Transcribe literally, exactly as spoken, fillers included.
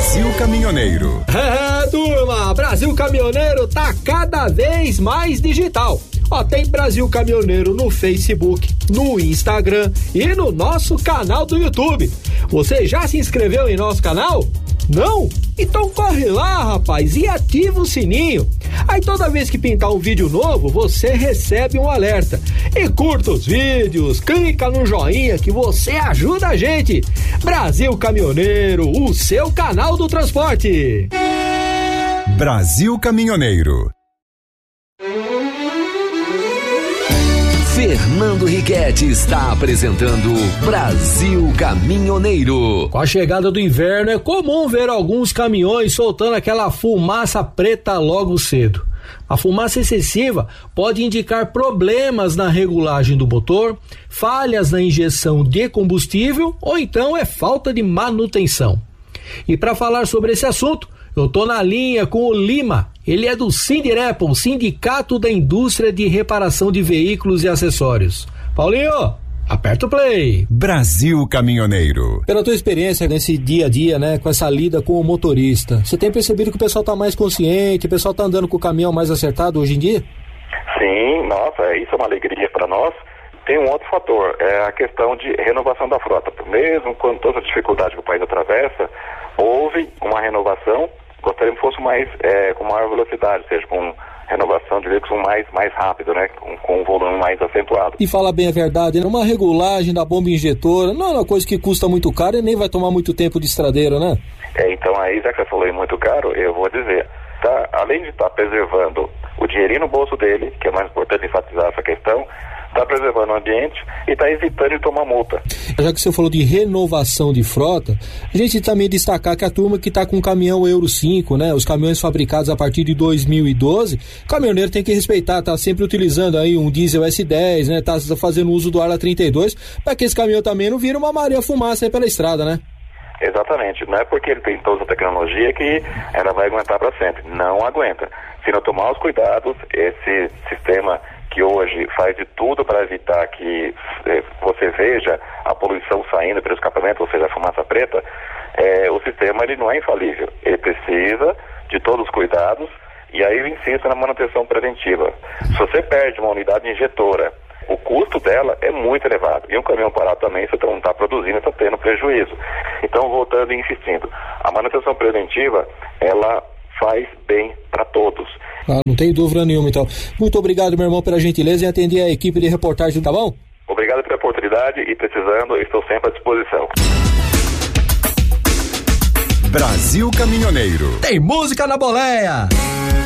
Brasil Caminhoneiro. É, turma, Brasil Caminhoneiro tá cada vez mais digital. Ó, tem Brasil Caminhoneiro no Facebook, no Instagram e no nosso canal do YouTube. Você já se inscreveu em nosso canal? Não? Então corre lá, rapaz, e ativa o sininho. Aí toda vez que pintar um vídeo novo, você recebe um alerta. E curta os vídeos, clica no joinha que você ajuda a gente. Brasil Caminhoneiro, o seu canal do transporte. Brasil Caminhoneiro. Fernando Riquetti está apresentando Brasil Caminhoneiro. Com a chegada do inverno, é comum ver alguns caminhões soltando aquela fumaça preta logo cedo. A fumaça excessiva pode indicar problemas na regulagem do motor, falhas na injeção de combustível ou então é falta de manutenção. E para falar sobre esse assunto, eu tô na linha com o Lima. Ele é do Sindirepol, Sindicato da Indústria de Reparação de Veículos e Acessórios. Paulinho, aperta o play. Brasil Caminhoneiro. Pela tua experiência nesse dia a dia, né, com essa lida com o motorista, você tem percebido que o pessoal tá mais consciente, o pessoal tá andando com o caminhão mais acertado hoje em dia? Sim, nossa, isso é uma alegria para nós. Tem um outro fator, é a questão de renovação da frota. Mesmo com toda a dificuldade que o país atravessa, houve uma renovação. Gostaríamos que fosse mais, é, com maior velocidade, ou seja, com renovação de veículos mais, mais rápido, né? Com, com um volume mais acentuado. E falar bem a verdade, né? Uma regulagem da bomba injetora não é uma coisa que custa muito caro e nem vai tomar muito tempo de estradeiro, né? É, então aí, já que você falou em muito caro, eu vou dizer, tá, além de estar preservando o dinheirinho no bolso dele, que é mais importante enfatizar essa questão, está preservando o ambiente e está evitando de tomar multa. Já que você falou de renovação de frota, a gente também destacar que a turma que está com o caminhão Euro cinco, né, os caminhões fabricados a partir de dois mil e doze, o caminhoneiro tem que respeitar, tá sempre utilizando aí um diesel S dez, né, tá fazendo uso do Arla trinta e dois, para que esse caminhão também não vira uma Maria Fumaça aí pela estrada, né? Exatamente, não é porque ele tem toda a tecnologia que ela vai aguentar para sempre, não aguenta. Se não tomar os cuidados, esse sistema que hoje faz de tudo para evitar que eh, você veja a poluição saindo pelo escapamento, ou seja, a fumaça preta, eh, o sistema ele não é infalível, ele precisa de todos os cuidados e aí eu insisto na manutenção preventiva. Se você perde uma unidade injetora, o custo dela é muito elevado e um caminhão parado também você não está produzindo, está tendo prejuízo. Então, voltando e insistindo, a manutenção preventiva, ela faz bem para todos. Ah, não tem dúvida nenhuma, então. Muito obrigado, meu irmão, pela gentileza em atender a equipe de reportagem, tá bom? Obrigado pela oportunidade e precisando, estou sempre à disposição. Brasil Caminhoneiro. Tem música na boleia!